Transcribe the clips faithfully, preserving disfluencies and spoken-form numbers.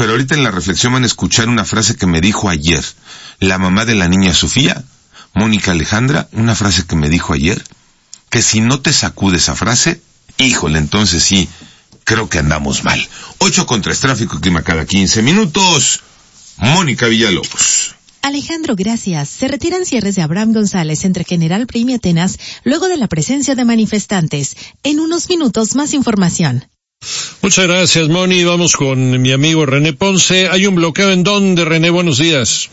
pero ahorita en la reflexión van a escuchar una frase que me dijo ayer la mamá de la niña Sofía, Mónica Alejandra, una frase que me dijo ayer, que si no te sacude esa frase, híjole, entonces sí, creo que andamos mal. Ocho con tres, tráfico y clima cada quince minutos. Mónica Villalobos. Alejandro, gracias. Se retiran cierres de Abraham González entre General Prim y Atenas luego de la presencia de manifestantes. En unos minutos más información. Muchas gracias, Moni. Vamos con mi amigo René Ponce. ¿Hay un bloqueo en dónde, René? Buenos días.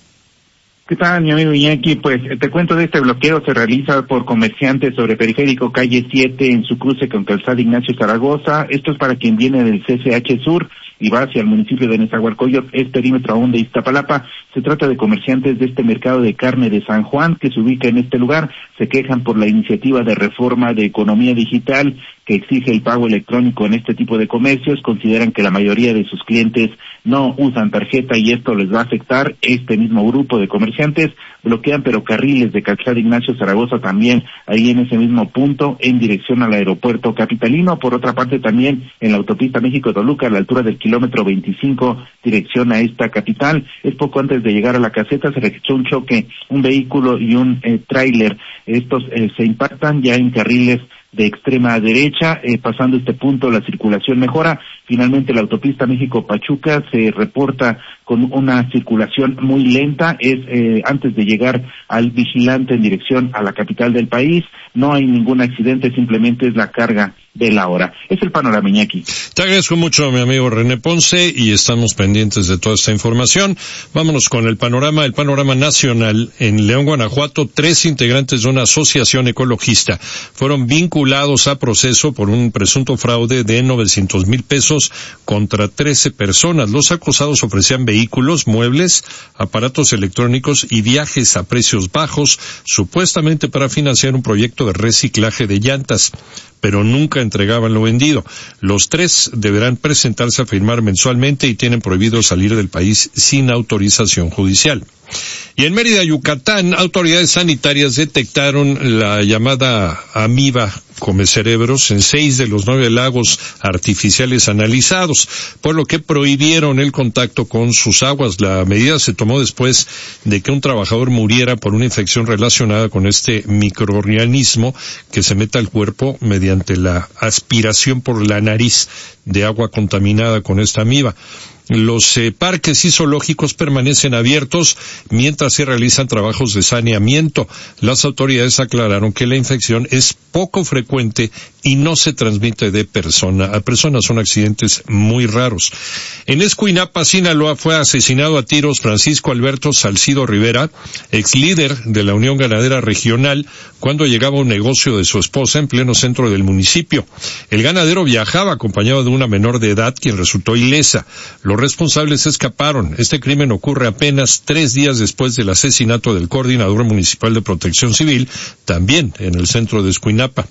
¿Qué tal, mi amigo Iñaki? Pues te cuento de este bloqueo. Se realiza por comerciantes sobre Periférico Calle siete en su cruce con Calzada Ignacio Zaragoza. Esto es para quien viene del C C H Sur y va hacia el municipio de Nezahualcóyotl, es perímetro aún de Iztapalapa. Se trata de comerciantes de este mercado de carne de San Juan que se ubica en este lugar. Se quejan por la iniciativa de reforma de economía digital que exige el pago electrónico en este tipo de comercios. Consideran que la mayoría de sus clientes no usan tarjeta y esto les va a afectar. Este mismo grupo de comerciantes bloquean ferrocarriles de Calzada Ignacio Zaragoza también ahí en ese mismo punto en dirección al aeropuerto capitalino. Por otra parte también en la autopista México-Toluca a la altura del kilómetro veinticinco dirección a esta capital. Es poco antes de llegar a la caseta se registró un choque, un vehículo y un eh, tráiler. Estos eh, se impactan ya en carriles de extrema derecha, eh, pasando este punto la circulación mejora. Finalmente la autopista México-Pachuca se reporta con una circulación muy lenta, es eh, antes de llegar al Vigilante en dirección a la capital del país. No hay ningún accidente, simplemente es la carga de la hora. Es el panorama, Iñaki. Te agradezco mucho, mi amigo René Ponce, y estamos pendientes de toda esta información. Vámonos con el panorama, el panorama nacional. En León, Guanajuato, tres integrantes de una asociación ecologista fueron vinculados a proceso por un presunto fraude de novecientos mil pesos contra trece personas. Los acusados ofrecían vehículos, muebles, aparatos electrónicos y viajes a precios bajos, supuestamente para financiar un proyecto de reciclaje de llantas, pero nunca entregaban lo vendido. Los tres deberán presentarse a firmar mensualmente y tienen prohibido salir del país sin autorización judicial. Y en Mérida, Yucatán, autoridades sanitarias detectaron la llamada amiba comecerebros en seis de los nueve lagos artificiales analizados, por lo que prohibieron el contacto con sus aguas. La medida se tomó después de que un trabajador muriera por una infección relacionada con este microorganismo que se mete al cuerpo mediante la aspiración por la nariz de agua contaminada con esta amiba. Los eh, parques y zoológicos permanecen abiertos mientras se realizan trabajos de saneamiento. Las autoridades aclararon que la infección es poco frecuente y no se transmite de persona a persona. Son accidentes muy raros. En Escuinapa, Sinaloa, fue asesinado a tiros Francisco Alberto Salcido Rivera, ex líder de la Unión Ganadera Regional, cuando llegaba a un negocio de su esposa en pleno centro del municipio. El ganadero viajaba acompañado de una menor de edad, quien resultó ilesa. Los responsables escaparon. Este crimen ocurre apenas tres días después del asesinato del coordinador municipal de Protección Civil, también en el centro de Escuinapa.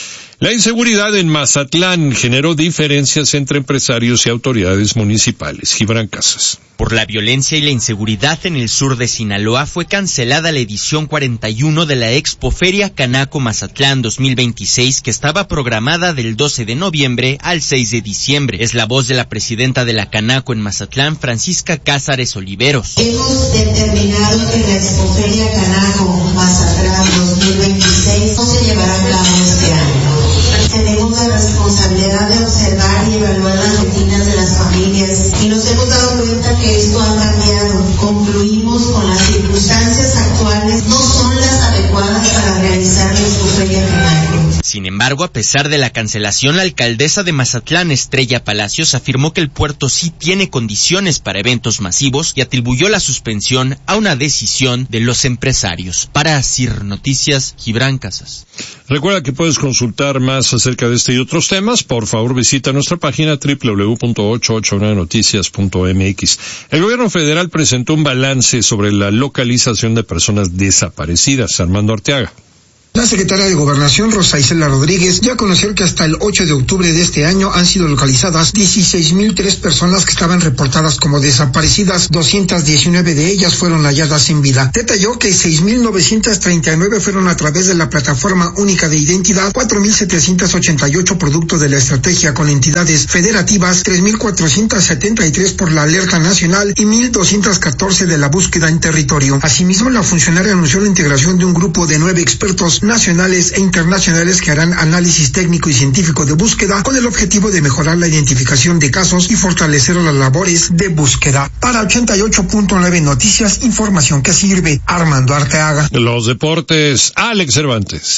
La inseguridad en Mazatlán generó diferencias entre empresarios y autoridades municipales. Gibran Casas. Por la violencia y la inseguridad en el sur de Sinaloa fue cancelada la edición cuarenta y uno de la Expoferia Canaco Mazatlán dos mil veintiséis, que estaba programada del doce de noviembre al seis de diciembre. Es la voz de la presidenta de la Canaco en Mazatlán, Francisca Cázares Oliveros. Hemos determinado que la Expoferia Canaco Mazatlán dos mil veintiséis no se llevará a cabo este año. Tenemos la responsabilidad de observar y evaluar las rutinas de las familias y nos hemos dado cuenta que esto ha cambiado. Concluimos con las circunstancias actuales no son las adecuadas para realizar la Expoferia Canaco. Sin embargo, a pesar de la cancelación, la alcaldesa de Mazatlán, Estrella Palacios, afirmó que el puerto sí tiene condiciones para eventos masivos y atribuyó la suspensión a una decisión de los empresarios. Para Asir Noticias, Gibran Casas. Recuerda que puedes consultar más acerca de este y otros temas. Por favor, visita nuestra página doble u doble u doble u punto ochocientos ochenta y nueve noticias punto m x. El gobierno federal presentó un balance sobre la localización de personas desaparecidas. Armando Arteaga. La secretaria de Gobernación, Rosa Isela Rodríguez, dio a conocer que hasta el ocho de octubre de este año han sido localizadas dieciséis mil tres personas que estaban reportadas como desaparecidas. doscientas diecinueve de ellas fueron halladas sin vida. Detalló que seis mil novecientas treinta y nueve fueron a través de la plataforma única de identidad, cuatro mil setecientos ochenta y ocho producto de la estrategia con entidades federativas, tres mil cuatrocientos setenta y tres por la alerta nacional y mil doscientos catorce de la búsqueda en territorio. Asimismo, la funcionaria anunció la integración de un grupo de nueve expertos nacionales e internacionales que harán análisis técnico y científico de búsqueda con el objetivo de mejorar la identificación de casos y fortalecer las labores de búsqueda. Para ochenta y ocho punto nueve Noticias, información que sirve. Armando Arteaga. Los deportes, Alex Cervantes.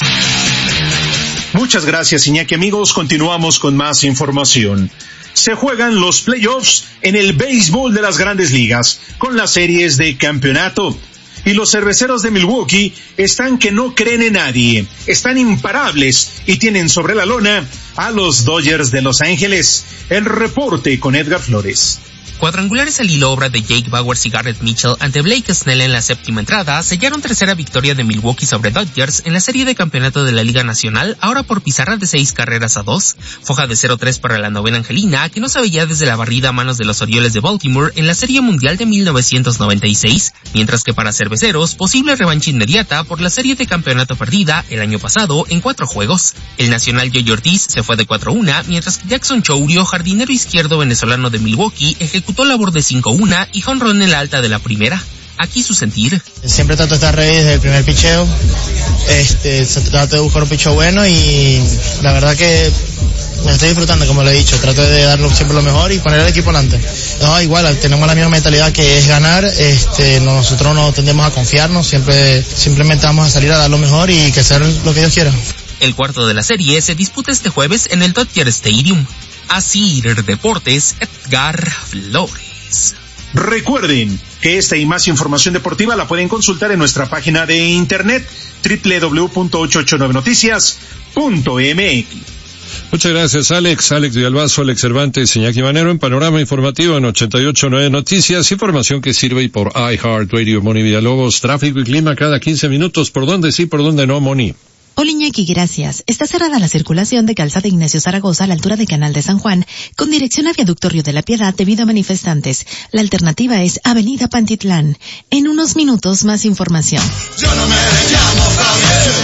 Muchas gracias, Iñaki. Amigos, continuamos con más información. Se juegan los playoffs en el béisbol de las Grandes Ligas con las series de campeonato. Y los cerveceros de Milwaukee están que no creen en nadie, están imparables y tienen sobre la lona a los Dodgers de Los Ángeles. El reporte con Edgar Flores. Cuadrangulares al hilo, obra de Jake Bauers y Garrett Mitchell ante Blake Snell en la séptima entrada, sellaron tercera victoria de Milwaukee sobre Dodgers en la serie de campeonato de la Liga Nacional, ahora por pizarra de seis carreras a dos, foja de cero tres para la novena angelina, que no se veía desde la barrida a manos de los Orioles de Baltimore en la Serie Mundial de mil novecientos noventa y seis, mientras que para cerveceros, posible revancha inmediata por la serie de campeonato perdida el año pasado en cuatro juegos. El nacional Yoyi Ortiz se fue de cuatro uno, mientras que Jackson Chourio, jardinero izquierdo venezolano de Milwaukee, ejecutó labor de cinco uno y jonrón en la alta de la primera. Aquí su sentir. Siempre trato de estar ready desde el primer picheo. Este, se trata de buscar un picheo bueno y la verdad que me estoy disfrutando, como lo he dicho. Trato de darlo siempre lo mejor y poner al equipo delante. No, igual, tenemos la misma mentalidad que es ganar. Este, nosotros no tendemos a confiarnos, siempre, simplemente vamos a salir a dar lo mejor y que sea lo que Dios quiera. El cuarto de la serie se disputa este jueves en el Dodger Stadium. Asir Deportes, Edgar Flores. Recuerden que esta y más información deportiva la pueden consultar en nuestra página de internet doble u doble u doble u punto ochocientos ochenta y nueve noticias punto m x. Muchas gracias, Alex. Alex Villalbazo, Alex Cervantes, Iñaki Manero en Panorama Informativo en ochenta y ocho punto nueve Noticias. Información que sirve y por iHeartRadio. Moni Villalobos, tráfico y clima cada quince minutos. ¿Por dónde sí, por dónde no, Moni? Hola Iñaki, gracias. Está cerrada la circulación de Calzada Ignacio Zaragoza a la altura de Canal de San Juan, con dirección a Viaducto Río de la Piedad debido a manifestantes. La alternativa es Avenida Pantitlán. En unos minutos más información. Yo no me llamo Javier.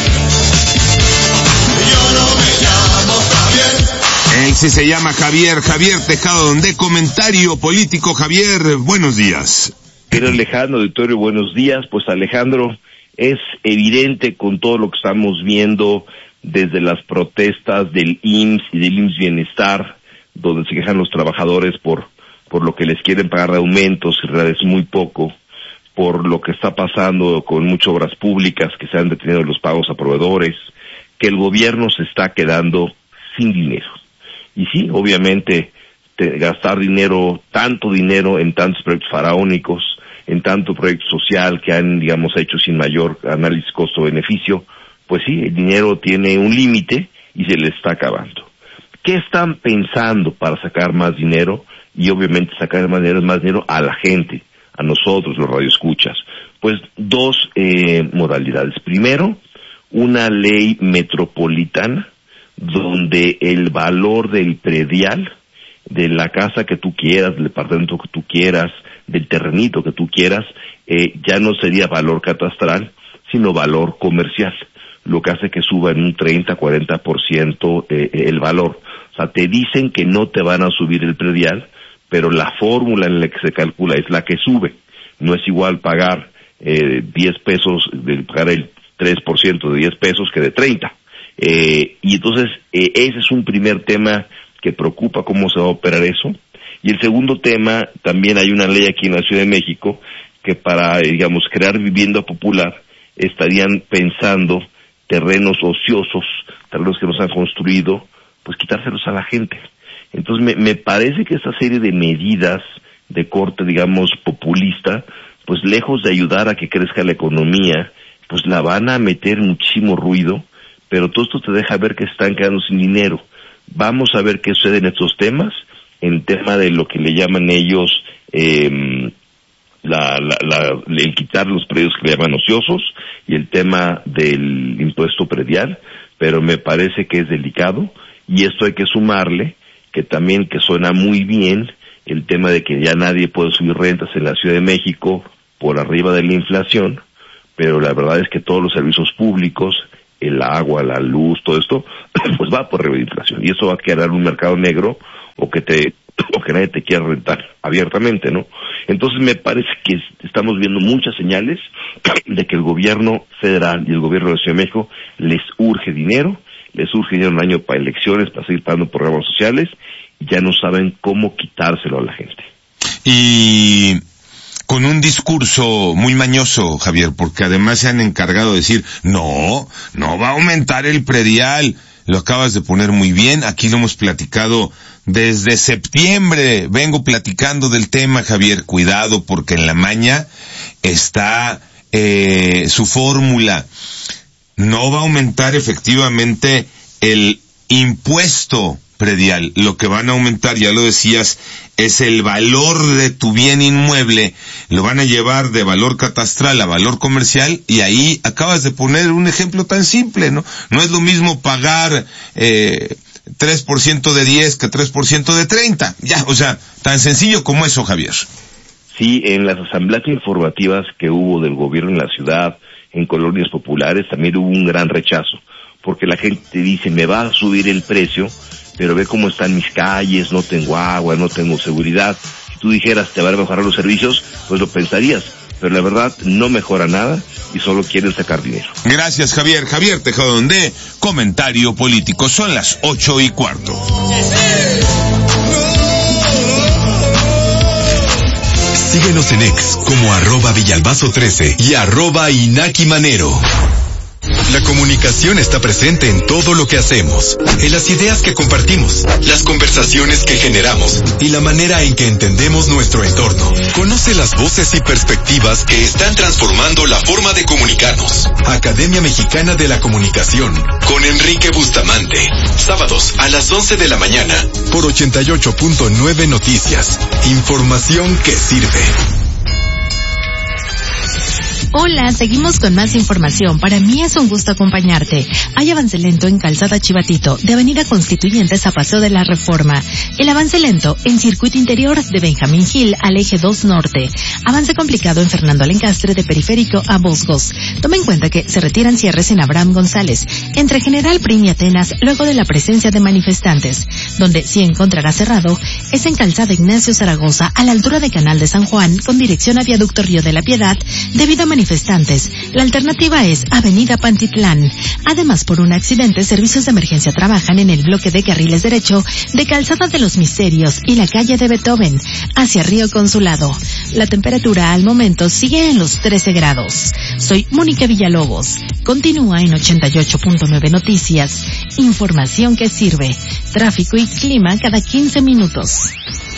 Yo no me llamo Javier. Él sí se llama Javier, Javier Tejado, donde comentario político. Javier, buenos días. Pero Alejandro, Victorio, buenos días. Pues Alejandro, es evidente con todo lo que estamos viendo desde las protestas del I M S S y del I M S S Bienestar, donde se quejan los trabajadores por por lo que les quieren pagar de aumentos, en realidad es muy poco, por lo que está pasando con muchas obras públicas que se han detenido los pagos a proveedores, que el gobierno se está quedando sin dinero. Y sí, obviamente, te, gastar dinero, tanto dinero en tantos proyectos faraónicos, en tanto proyecto social que han, digamos, hecho sin mayor análisis costo-beneficio, pues sí, el dinero tiene un límite y se le está acabando. ¿Qué están pensando para sacar más dinero? Y obviamente sacar más dinero es más dinero a la gente, a nosotros, los radioescuchas. Pues dos eh, modalidades. Primero, una ley metropolitana donde el valor del predial, de la casa que tú quieras, del departamento que tú quieras, del terrenito que tú quieras, eh, ya no sería valor catastral, sino valor comercial, lo que hace que suba en un treinta, cuarenta por ciento eh, el valor. O sea, te dicen que no te van a subir el predial, pero la fórmula en la que se calcula es la que sube. No es igual pagar eh, diez pesos, de pagar el tres por ciento de diez pesos que de treinta. Eh, y entonces, eh, ese es un primer tema que preocupa cómo se va a operar eso. Y el segundo tema, también hay una ley aquí en la Ciudad de México que para, digamos, crear vivienda popular estarían pensando terrenos ociosos, terrenos que no se han construido, pues quitárselos a la gente. Entonces me, me parece que esta serie de medidas de corte, digamos, populista, pues lejos de ayudar a que crezca la economía, pues la van a meter muchísimo ruido, pero todo esto te deja ver que están quedando sin dinero. Vamos a ver qué sucede en estos temas, en tema de lo que le llaman ellos eh, la, la, la, el quitar los predios que le llaman ociosos y el tema del impuesto predial, pero me parece que es delicado, y esto hay que sumarle que también, que suena muy bien, el tema de que ya nadie puede subir rentas en la Ciudad de México por arriba de la inflación, pero la verdad es que todos los servicios públicos, el agua, la luz, todo esto, pues va por arriba de la inflación, y eso va a crear un mercado negro, o que te o que nadie te quiera rentar abiertamente, ¿no? Entonces me parece que estamos viendo muchas señales de que el gobierno federal y el gobierno de la Ciudad de México les urge dinero, les urge dinero un año para elecciones, para seguir pagando programas sociales, y ya no saben cómo quitárselo a la gente. Y con un discurso muy mañoso, Javier, porque además se han encargado de decir, no, no va a aumentar el predial. Lo acabas de poner muy bien, aquí lo hemos platicado desde septiembre, vengo platicando del tema, Javier, cuidado, porque en la maña está eh, su fórmula. No va a aumentar efectivamente el impuesto predial, lo que van a aumentar, ya lo decías, es el valor de tu bien inmueble, lo van a llevar de valor catastral a valor comercial, y ahí acabas de poner un ejemplo tan simple, ¿no? No es lo mismo pagar eh, tres por ciento de diez que tres por ciento de treinta, ya, o sea, tan sencillo como eso, Javier. Sí, en las asambleas informativas que hubo del gobierno en la ciudad, en colonias populares, también hubo un gran rechazo, porque la gente dice, me va a subir el precio, pero ve cómo están mis calles, no tengo agua, no tengo seguridad. Si tú dijeras, te van a mejorar los servicios, pues lo pensarías, pero la verdad no mejora nada y solo quieren sacar dinero. Gracias, Javier. Javier Tejadón de Comentario Político. Son las ocho y cuarto. Síguenos en X como arroba Villalbazo trece y arroba Inaki Manero. La comunicación está presente en todo lo que hacemos, en las ideas que compartimos, las conversaciones que generamos y la manera en que entendemos nuestro entorno. Conoce las voces y perspectivas que están transformando la forma de comunicarnos. Academia Mexicana de la Comunicación, con Enrique Bustamante. Sábados a las once de la mañana, por ochenta y ocho punto nueve Noticias. Información que sirve. Hola, seguimos con más información. Para mí es un gusto acompañarte. Hay avance lento en Calzada Chivatito, de Avenida Constituyentes a Paseo de la Reforma. El avance lento en Circuito Interior de Benjamín Gil al Eje dos Norte. Avance complicado en Fernando Alencastre de Periférico a Bosgos. Toma en cuenta que se retiran cierres en Abraham González, entre General Prim y Atenas, luego de la presencia de manifestantes. Donde sí encontrará cerrado es en Calzada Ignacio Zaragoza, a la altura de Canal de San Juan, con dirección a Viaducto Río de la Piedad, debido a manifestantes. La alternativa es Avenida Pantitlán. Además, por un accidente, servicios de emergencia trabajan en el bloque de carriles derecho de Calzada de los Misterios y la calle de Beethoven, hacia Río Consulado. La temperatura al momento sigue en los trece grados. Soy Mónica Villalobos. Continúa en ochenta y ocho punto nueve Noticias. Información que sirve. Tráfico y clima cada quince minutos.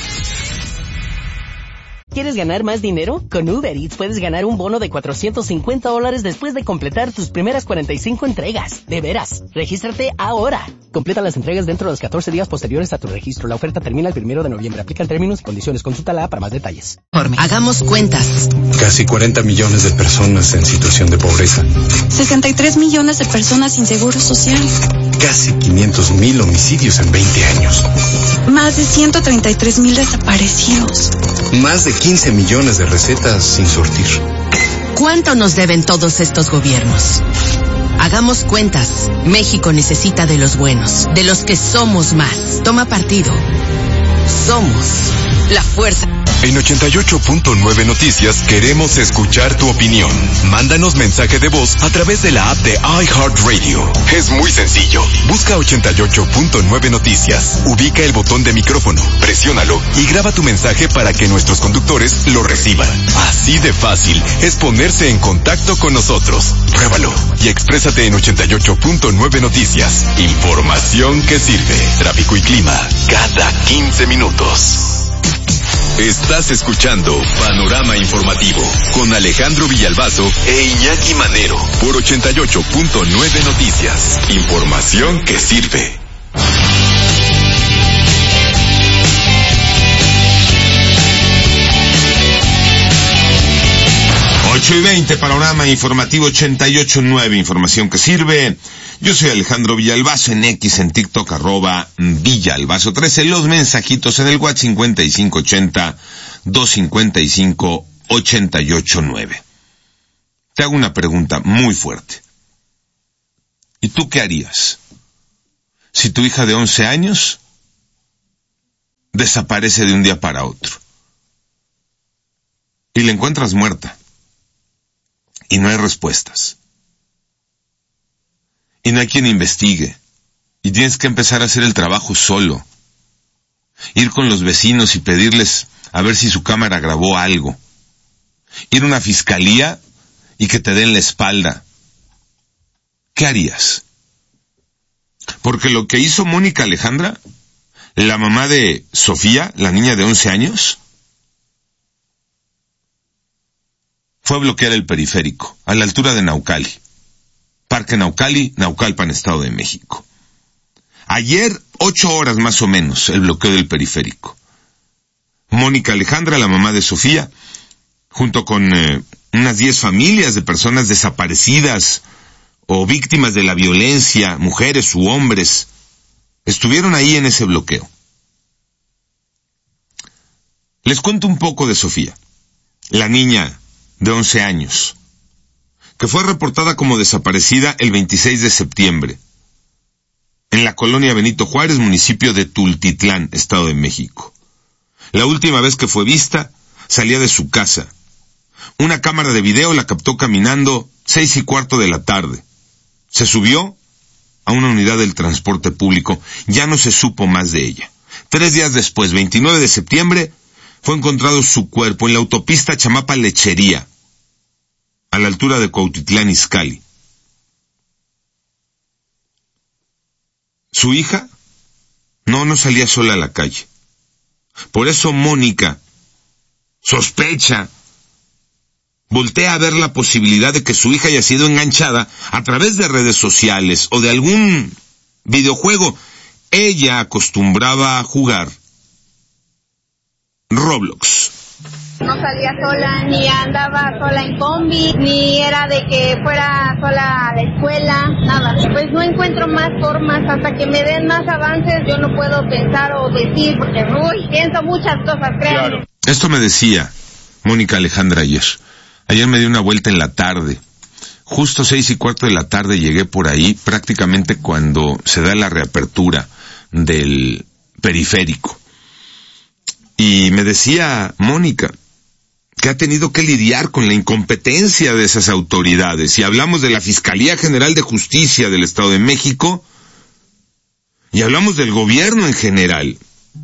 ¿Quieres ganar más dinero? Con Uber Eats puedes ganar un bono de cuatrocientos cincuenta dólares después de completar tus primeras cuarenta y cinco entregas. De veras, regístrate ahora. Completa las entregas dentro de los catorce días posteriores a tu registro. La oferta termina el primero de noviembre. Aplican términos y condiciones. Consúltala para más detalles. Hagamos cuentas. Casi cuarenta millones de personas en situación de pobreza. sesenta y tres millones de personas sin seguro social. Casi quinientos mil homicidios en veinte años. Más de ciento treinta y tres mil desaparecidos. Más de quince millones de recetas sin surtir. ¿Cuánto nos deben todos estos gobiernos? Hagamos cuentas. México necesita de los buenos, de los que somos más. Toma partido. Somos la fuerza. En ochenta y ocho punto nueve Noticias queremos escuchar tu opinión. Mándanos mensaje de voz a través de la app de iHeartRadio. Es muy sencillo. Busca ochenta y ocho punto nueve Noticias. Ubica el botón de micrófono, presiónalo y graba tu mensaje para que nuestros conductores lo reciban. Así de fácil es ponerse en contacto con nosotros. Pruébalo y exprésate en ochenta y ocho punto nueve Noticias. Información que sirve. Tráfico y clima cada quince minutos. Estás escuchando Panorama Informativo con Alejandro Villalbazo e Iñaki Manero por ochenta y ocho punto nueve Noticias. Información que sirve. ocho y veinte, panorama informativo ochenta y ocho punto nueve, información que sirve. Yo soy Alejandro Villalbazo, en X, en TikTok, arroba Villalbazo trece, los mensajitos en el WhatsApp cincuenta y cinco ochenta, doscientos cincuenta y cinco, ochenta y ocho nueve. Te hago una pregunta muy fuerte. ¿Y tú qué harías si tu hija de once años desaparece de un día para otro y la encuentras muerta y no hay respuestas y no hay quien investigue y tienes que empezar a hacer el trabajo solo, ir con los vecinos y pedirles a ver si su cámara grabó algo, ir a una fiscalía y que te den la espalda? ¿Qué harías? Porque lo que hizo Mónica Alejandra, la mamá de Sofía, la niña de once años, fue bloquear el periférico, a la altura de Naucali. Parque Naucali, Naucalpan, Estado de México. Ayer, ocho horas más o menos, el bloqueo del periférico. Mónica Alejandra, la mamá de Sofía, junto con eh, unas diez familias de personas desaparecidas o víctimas de la violencia, mujeres u hombres, estuvieron ahí en ese bloqueo. Les cuento un poco de Sofía, la niña de once años, que fue reportada como desaparecida el veintiséis de septiembre, en la colonia Benito Juárez, municipio de Tultitlán, Estado de México. La última vez que fue vista, salía de su casa. Una cámara de video la captó caminando seis y cuarto de la tarde. Se subió a una unidad del transporte público. Ya no se supo más de ella. Tres días después, veintinueve de septiembre, fue encontrado su cuerpo en la autopista Chamapa-Lechería, a la altura de Cuautitlán Izcalli. Su hija no, no salía sola a la calle. Por eso Mónica sospecha, voltea a ver la posibilidad de que su hija haya sido enganchada a través de redes sociales o de algún videojuego. Ella acostumbraba a jugar Roblox. No salía sola, ni andaba sola en combi, ni era de que fuera sola a la escuela, nada. Pues no encuentro más formas, hasta que me den más avances yo no puedo pensar o decir, porque uy, pienso muchas cosas, créanme. Claro. Esto me decía Mónica Alejandra ayer. Ayer me di una vuelta en la tarde. Justo seis y cuarto de la tarde llegué por ahí, prácticamente cuando se da la reapertura del periférico. Y me decía Mónica que ha tenido que lidiar con la incompetencia de esas autoridades. Y hablamos de la Fiscalía General de Justicia del Estado de México, y hablamos del gobierno en general.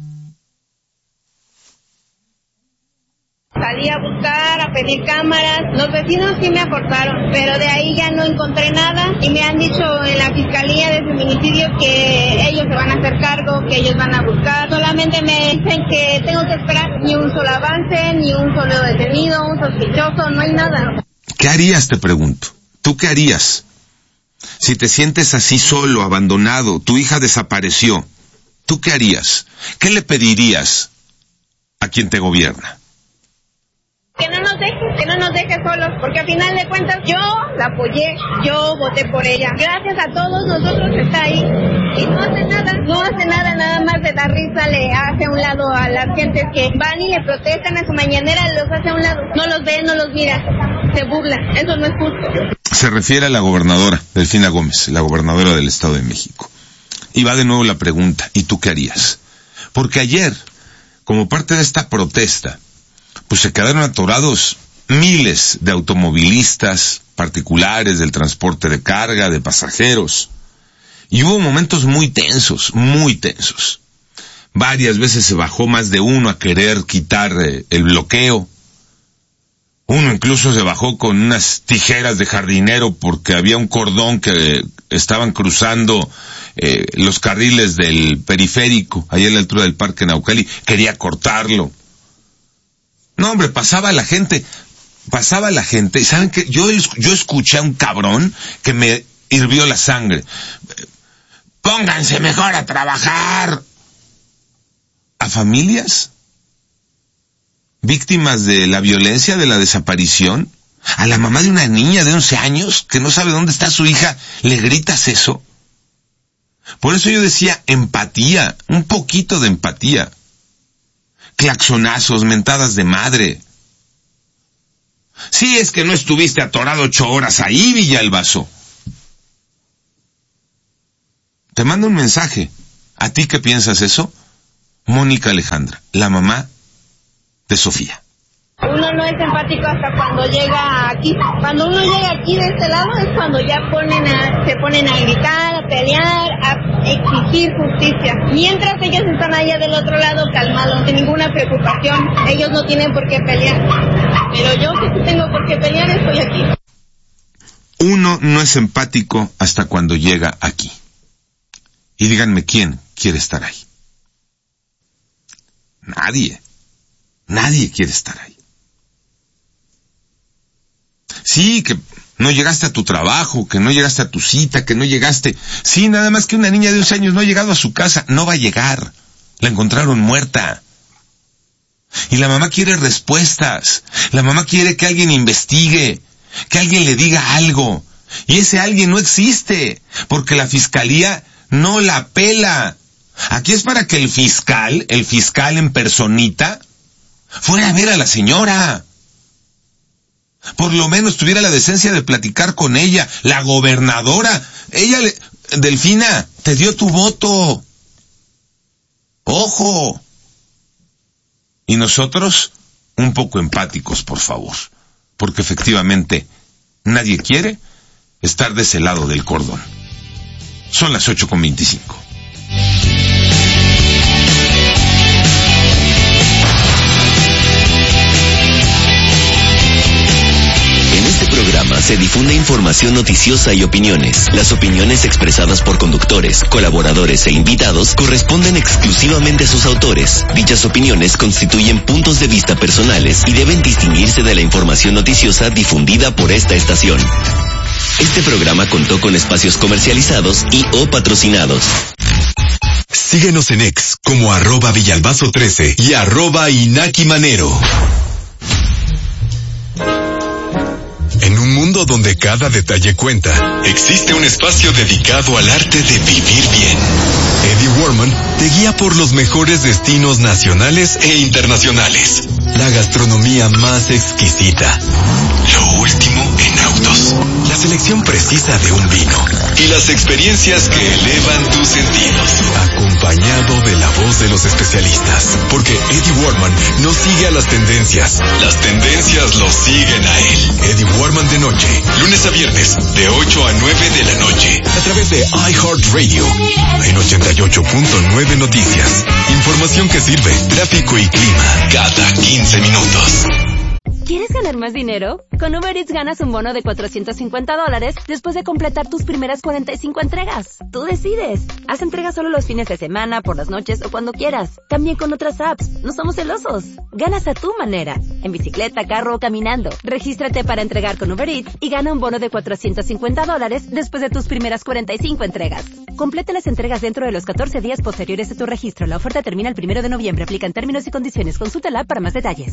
Salí a buscar, a pedir cámaras, los vecinos sí me aportaron, pero de ahí ya no encontré nada y me han dicho en la fiscalía de feminicidios que ellos se van a hacer cargo, que ellos van a buscar. Solamente me dicen que tengo que esperar ni un solo avance, ni un solo detenido, un sospechoso, no hay nada. ¿Qué harías, te pregunto? ¿Tú qué harías? Si te sientes así solo, abandonado, tu hija desapareció, ¿tú qué harías? ¿Qué le pedirías a quien te gobierna? Que no nos deje, que no nos deje solos, porque al final de cuentas yo la apoyé, yo voté por ella. Gracias a todos nosotros está ahí y no hace nada, no hace nada, nada más de dar risa, le hace a un lado a las gentes que van y le protestan a su mañanera, los hace a un lado, no los ve, no los mira, se burla, eso no es justo. Se refiere a la gobernadora, Delfina Gómez, la gobernadora del Estado de México. Y va de nuevo la pregunta, ¿y tú qué harías? Porque ayer, como parte de esta protesta, pues se quedaron atorados miles de automovilistas particulares del transporte de carga, de pasajeros. Y hubo momentos muy tensos, muy tensos. Varias veces se bajó más de uno a querer quitar eh, el bloqueo. Uno incluso se bajó con unas tijeras de jardinero porque había un cordón que estaban cruzando eh, los carriles del periférico, allá a la altura del Parque Naucali. Quería cortarlo. No, hombre, pasaba la gente, pasaba la gente, y ¿saben qué? Yo, yo escuché a un cabrón que me hirvió la sangre. Pónganse mejor a trabajar. ¿A familias víctimas de la violencia, de la desaparición? ¿A la mamá de una niña de once años que no sabe dónde está su hija le gritas eso? Por eso yo decía empatía, un poquito de empatía. Claxonazos, mentadas de madre. Sí, es que no estuviste atorado ocho horas ahí, Villalbazo. Te mando un mensaje. ¿A ti qué piensas eso? Mónica Alejandra, la mamá de Sofía. Uno no es empático hasta cuando llega aquí. Cuando uno llega aquí de este lado es cuando ya ponen a, se ponen a gritar, a pelear, a exigir justicia. Mientras ellos están allá del otro lado calmados, sin ninguna preocupación. Ellos no tienen por qué pelear. Pero yo que sí tengo por qué pelear estoy aquí. Uno no es empático hasta cuando llega aquí. Y díganme quién quiere estar ahí. Nadie. Nadie quiere estar ahí. Sí, que no llegaste a tu trabajo, que no llegaste a tu cita, que no llegaste... Sí, nada más que una niña de once años no ha llegado a su casa. No va a llegar. La encontraron muerta. Y la mamá quiere respuestas. La mamá quiere que alguien investigue, que alguien le diga algo. Y ese alguien no existe, porque la fiscalía no la pela. Aquí es para que el fiscal, el fiscal en personita, fuera a ver a la señora. Por lo menos tuviera la decencia de platicar con ella. La gobernadora, ella le... Delfina, te dio tu voto. Ojo. Y nosotros, un poco empáticos, por favor. Porque efectivamente, nadie quiere estar de ese lado del cordón. Son las ocho con veinticinco. En este programa se difunde información noticiosa y opiniones. Las opiniones expresadas por conductores, colaboradores e invitados corresponden exclusivamente a sus autores. Dichas opiniones constituyen puntos de vista personales y deben distinguirse de la información noticiosa difundida por esta estación. Este programa contó con espacios comercializados y o patrocinados. Síguenos en X como arroba Villalbazo trece y arroba Inaki Manero. En un mundo donde cada detalle cuenta, existe un espacio dedicado al arte de vivir bien. Eddie Warman te guía por los mejores destinos nacionales e internacionales. La gastronomía más exquisita. Lo último en autos. La selección precisa de un vino. Y las experiencias que elevan tus sentidos. Acompañado de la voz de los especialistas. Porque Eddie Warman no sigue a las tendencias. Las tendencias lo siguen a él. Eddie Warman de noche. Lunes a viernes, de ocho a nueve de la noche. A través de iHeartRadio. En ochenta y ocho punto nueve Noticias. Información que sirve. Tráfico y clima. Cada quince minutos. ¿Quieres ganar más dinero? Con Uber Eats ganas un bono de cuatrocientos cincuenta dólares después de completar tus primeras cuarenta y cinco entregas. Tú decides. Haz entregas solo los fines de semana, por las noches o cuando quieras. También con otras apps. No somos celosos. Ganas a tu manera. En bicicleta, carro o caminando. Regístrate para entregar con Uber Eats y gana un bono de cuatrocientos cincuenta dólares después de tus primeras cuarenta y cinco entregas. Completa las entregas dentro de los catorce días posteriores a tu registro. La oferta termina el primero de noviembre. Aplican términos y condiciones. Consúltala para más detalles.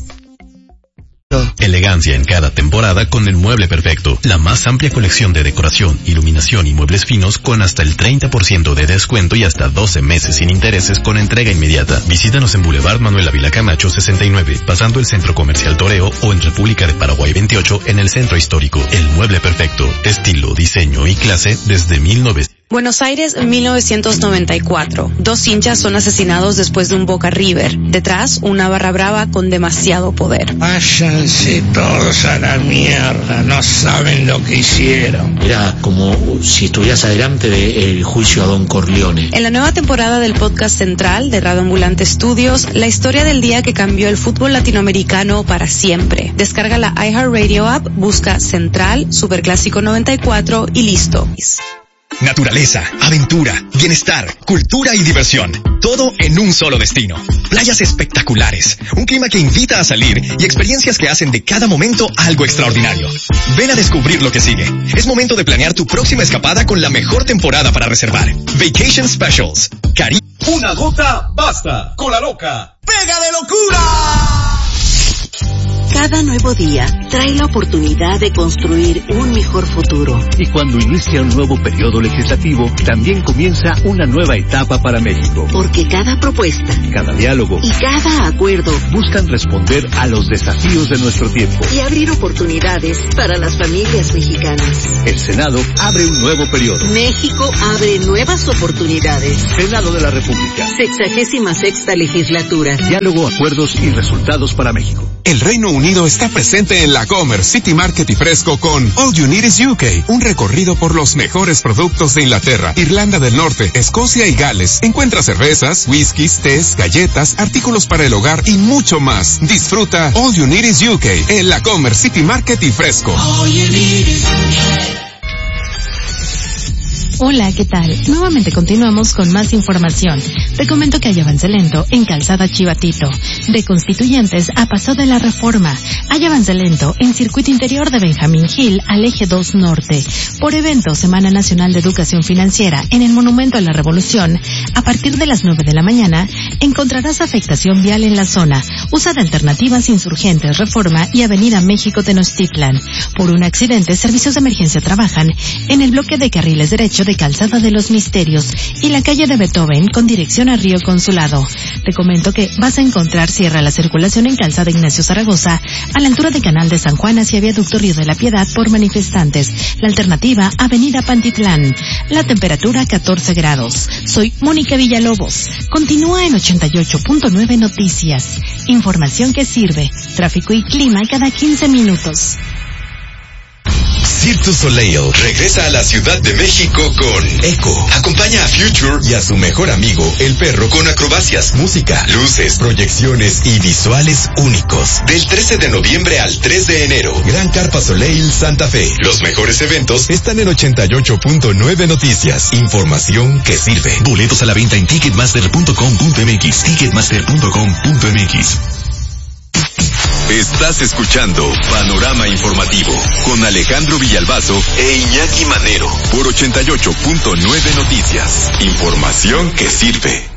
Elegancia en cada temporada con el mueble perfecto. La más amplia colección de decoración, iluminación y muebles finos con hasta el treinta por ciento de descuento y hasta doce meses sin intereses con entrega inmediata. Visítanos en Boulevard Manuel Ávila Camacho sesenta y nueve, pasando el Centro Comercial Toreo, o en República de Paraguay veintiocho en el Centro Histórico. El mueble perfecto. Estilo, diseño y clase desde mil novecientos. Buenos Aires, mil novecientos noventa y cuatro. Dos hinchas son asesinados después de un Boca River. Detrás, una barra brava con demasiado poder. Váyanse todos a la mierda, no saben lo que hicieron. Era como si estuvieras adelante del juicio a Don Corleone. En la nueva temporada del podcast central de Radio Ambulante Studios, la historia del día que cambió el fútbol latinoamericano para siempre. Descarga la iHeartRadio app, busca Central, Superclásico noventa y cuatro y listo. Naturaleza, aventura, bienestar, cultura y diversión. Todo en un solo destino. Playas espectaculares, un clima que invita a salir y experiencias que hacen de cada momento algo extraordinario. Ven a descubrir lo que sigue. Es momento de planear tu próxima escapada con la mejor temporada para reservar. Vacation Specials. Cari- Una gota basta. Con la loca. ¡Pega de locura! Cada nuevo día trae la oportunidad de construir un mejor futuro. Y cuando inicia un nuevo periodo legislativo, también comienza una nueva etapa para México. Porque cada propuesta, cada diálogo y cada acuerdo buscan responder a los desafíos de nuestro tiempo y abrir oportunidades para las familias mexicanas. El Senado abre un nuevo periodo. México abre nuevas oportunidades. Senado de la República. Sexagésima sexta legislatura. Diálogo, acuerdos y resultados para México. El Reino Unido está presente en la Comer City Market y Fresco con All You Need is U K, un recorrido por los mejores productos de Inglaterra, Irlanda del Norte, Escocia y Gales. Encuentra cervezas, whiskies, tés, galletas, artículos para el hogar y mucho más. Disfruta All You Need is U K en la Comer City Market y Fresco. All you need is U K. Hola, ¿qué tal? Nuevamente continuamos con más información. Te comento que hay avance lento en Calzada Chivatito. De Constituyentes a Paso de la Reforma. Hay avance lento en Circuito Interior de Benjamín Gil al Eje dos Norte. Por evento Semana Nacional de Educación Financiera en el Monumento a la Revolución, a partir de las nueve de la mañana, encontrarás afectación vial en la zona. Usa de alternativas Insurgentes, Reforma y Avenida México Tenochtitlan. Por un accidente, servicios de emergencia trabajan en el bloque de carriles derecho de Calzada de los Misterios y la calle de Beethoven con dirección a Río Consulado. Te comento que vas a encontrar cierra la circulación en Calzada Ignacio Zaragoza a la altura de Canal de San Juan hacia Viaducto Río de la Piedad por manifestantes. La alternativa Avenida Pantitlán. La temperatura catorce grados. Soy Mónica Villalobos. Continúa en ochenta y ocho punto nueve Noticias. Información que sirve. Tráfico y clima cada quince minutos. Cirque du Soleil regresa a la Ciudad de México con Echo. Acompaña a Future y a su mejor amigo, el perro, con acrobacias, música, luces, proyecciones y visuales únicos. Del trece de noviembre al tres de enero, Gran Carpa Soleil Santa Fe. Los mejores eventos están en ochenta y ocho punto nueve Noticias. Información que sirve. Boletos a la venta en ticketmaster punto com punto m x. ticketmaster punto com punto m x. Estás escuchando Panorama Informativo con Alejandro Villalbazo e Iñaki Manero por ochenta y ocho punto nueve Noticias. Información que sirve.